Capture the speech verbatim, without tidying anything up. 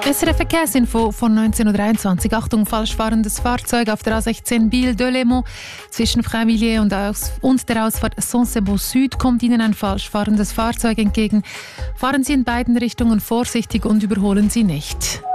S R F Verkehrsinfo von neunzehn Uhr dreiundzwanzig. Achtung, falsch fahrendes Fahrzeug auf der A sechzehn Biel-Delémont. Zwischen Freimilliers und, aus, und der Ausfahrt Saint-Sebot Süd kommt Ihnen ein falsch fahrendes Fahrzeug entgegen. Fahren Sie in beiden Richtungen vorsichtig und überholen Sie nicht.